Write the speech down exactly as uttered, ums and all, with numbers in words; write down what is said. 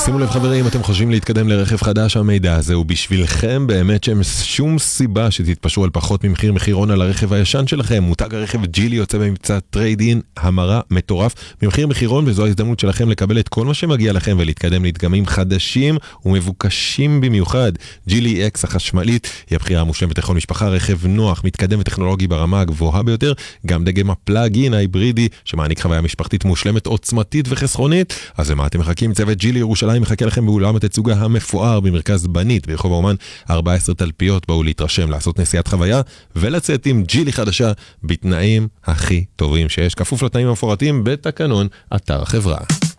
שימו לב חברים, אתם חושבים להתקדם לרכב חדש, המידע הזה הוא בשבילכם, באמת שאין שום סיבה שתתפשרו על פחות ממחיר מחירון על הרכב הישן שלכם. מותג הרכב ג'ילי יוצא במבצע טרייד-אין המרה מטורף ממחיר מחירון, וזו ההזדמנות שלכם לקבל את כל מה שמגיע לכם ולהתקדם לדגמים חדשים ומבוקשים במיוחד. ג'ילי אקס החשמלית היא הבחירה המושלמת לכל משפחה, רכב נוח, מתקדם וטכנולוגי ברמה הגבוהה ביותר, גם דגם הפלאג-אין ההיברידי שמעניק חוויה משפחתית מושלמת, עוצמתית וחסכונית. אז למה אתם מחכים? צוות ג'ילי ירושלים מחכה לכם באולם התצוגה המפואר במרכז בנית ברחוב האומן, ארבע עשרה תלפיות. באו להתרשם, לעשות נסיעת חוויה ולצאת עם ג'ילי חדשה בתנאים הכי טובים שיש, כפוף לתנאים המפורטים בתקנון אתר החברה.